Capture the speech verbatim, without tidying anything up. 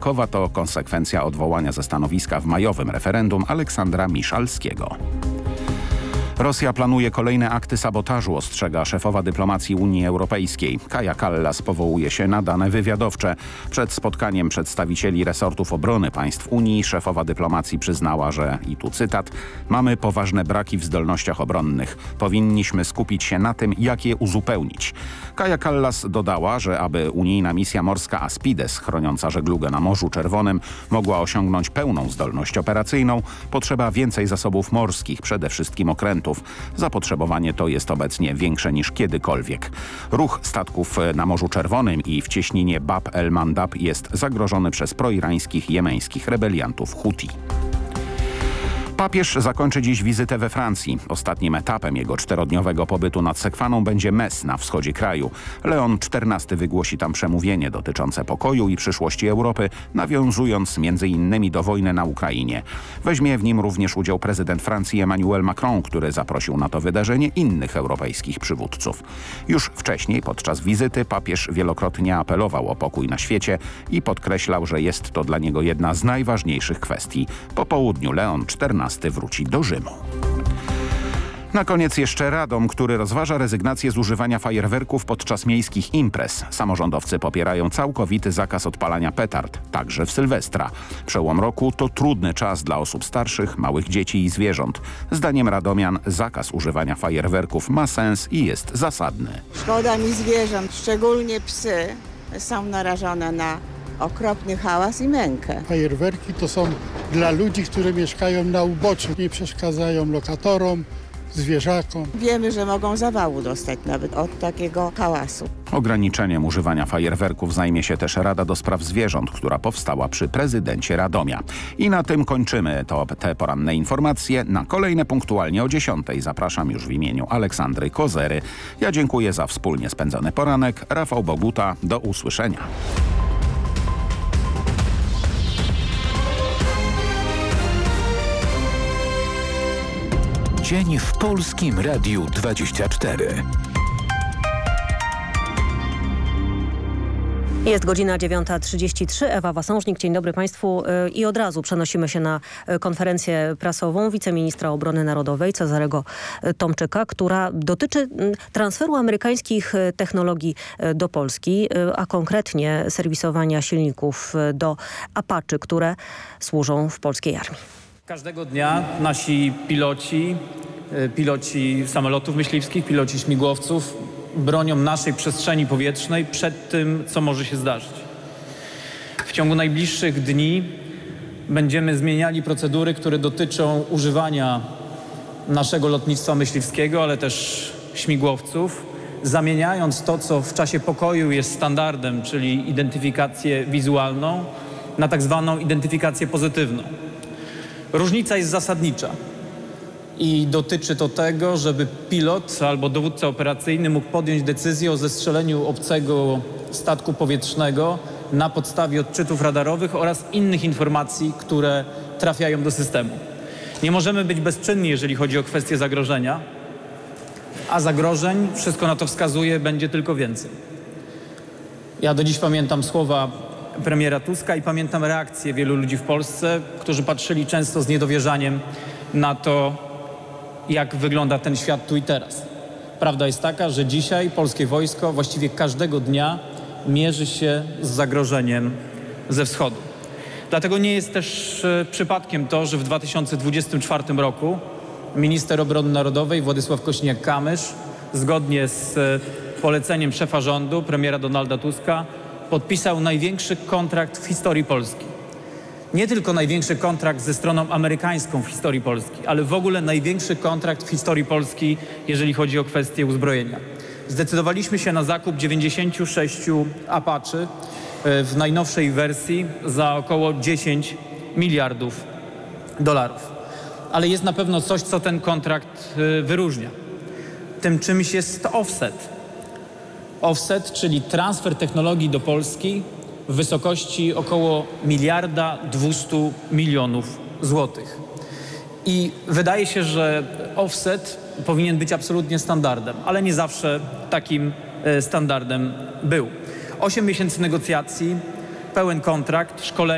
Krakowa to konsekwencja odwołania ze stanowiska w majowym referendum Aleksandra Miszalskiego. Rosja planuje kolejne akty sabotażu, ostrzega szefowa dyplomacji Unii Europejskiej. Kaja Kallas powołuje się na dane wywiadowcze. Przed spotkaniem przedstawicieli resortów obrony państw Unii szefowa dyplomacji przyznała, że, i tu cytat, mamy poważne braki w zdolnościach obronnych. Powinniśmy skupić się na tym, jak je uzupełnić. Kaja Kallas dodała, że aby unijna misja morska Aspides, chroniąca żeglugę na Morzu Czerwonym, mogła osiągnąć pełną zdolność operacyjną, potrzeba więcej zasobów morskich, przede wszystkim okrętów. Zapotrzebowanie to jest obecnie większe niż kiedykolwiek. Ruch statków na Morzu Czerwonym i w cieśninie Bab el-Mandab jest zagrożony przez proirańskich jemeńskich rebeliantów Huti. Papież zakończy dziś wizytę we Francji. Ostatnim etapem jego czterodniowego pobytu nad Sekwaną będzie Metz na wschodzie kraju. Leon czternasty wygłosi tam przemówienie dotyczące pokoju i przyszłości Europy, nawiązując między innymi do wojny na Ukrainie. Weźmie w nim również udział prezydent Francji Emmanuel Macron, który zaprosił na to wydarzenie innych europejskich przywódców. Już wcześniej podczas wizyty papież wielokrotnie apelował o pokój na świecie i podkreślał, że jest to dla niego jedna z najważniejszych kwestii. Po południu Leon czternasty wróci do Rzymu. Na koniec jeszcze Radom, który rozważa rezygnację z używania fajerwerków podczas miejskich imprez. Samorządowcy popierają całkowity zakaz odpalania petard, także w Sylwestra. Przełom roku to trudny czas dla osób starszych, małych dzieci i zwierząt. Zdaniem radomian zakaz używania fajerwerków ma sens i jest zasadny. Szkoda mi zwierząt, szczególnie psy są narażone na okropny hałas i mękę. Fajerwerki to są dla ludzi, którzy mieszkają na uboczu. Nie przeszkadzają lokatorom, zwierzakom. Wiemy, że mogą zawału dostać nawet od takiego hałasu. Ograniczeniem używania fajerwerków zajmie się też Rada do Spraw Zwierząt, która powstała przy prezydencie Radomia. I na tym kończymy to, te poranne informacje. Na kolejne punktualnie o dziesiątej zapraszam już w imieniu Aleksandry Kozery. Ja dziękuję za wspólnie spędzony poranek. Rafał Boguta, do usłyszenia. Dzień w Polskim Radiu dwadzieścia cztery. Jest godzina dziewiąta trzydzieści trzy. Ewa Wasążnik, dzień dobry Państwu. I od razu przenosimy się na konferencję prasową wiceministra obrony narodowej Cezarego Tomczyka, która dotyczy transferu amerykańskich technologii do Polski, a konkretnie serwisowania silników do Apache, które służą w polskiej armii. Każdego dnia nasi piloci, piloci samolotów myśliwskich, piloci śmigłowców bronią naszej przestrzeni powietrznej przed tym, co może się zdarzyć. W ciągu najbliższych dni będziemy zmieniali procedury, które dotyczą używania naszego lotnictwa myśliwskiego, ale też śmigłowców, zamieniając to, co w czasie pokoju jest standardem, czyli identyfikację wizualną, na tak zwaną identyfikację pozytywną. Różnica jest zasadnicza i dotyczy to tego, żeby pilot albo dowódca operacyjny mógł podjąć decyzję o zestrzeleniu obcego statku powietrznego na podstawie odczytów radarowych oraz innych informacji, które trafiają do systemu. Nie możemy być bezczynni, jeżeli chodzi o kwestie zagrożenia, a zagrożeń, wszystko na to wskazuje, będzie tylko więcej. Ja do dziś pamiętam słowa premiera Tuska i pamiętam reakcję wielu ludzi w Polsce, którzy patrzyli często z niedowierzaniem na to, jak wygląda ten świat tu i teraz. Prawda jest taka, że dzisiaj polskie wojsko właściwie każdego dnia mierzy się z zagrożeniem ze wschodu. Dlatego nie jest też przypadkiem to, że w dwa tysiące dwudziestym czwartym roku minister obrony narodowej Władysław Kosiniak-Kamysz zgodnie z poleceniem szefa rządu, premiera Donalda Tuska, podpisał największy kontrakt w historii Polski. Nie tylko największy kontrakt ze stroną amerykańską w historii Polski, ale w ogóle największy kontrakt w historii Polski, jeżeli chodzi o kwestie uzbrojenia. Zdecydowaliśmy się na zakup dziewięćdziesięciu sześciu Apache w najnowszej wersji za około dziesięć miliardów dolarów. Ale jest na pewno coś, co ten kontrakt wyróżnia. Tym czymś jest offset. Offset, czyli transfer technologii do Polski w wysokości około miliarda dwustu milionów złotych. I wydaje się, że offset powinien być absolutnie standardem, ale nie zawsze takim standardem był. Osiem miesięcy negocjacji, pełen kontrakt, szkolenia.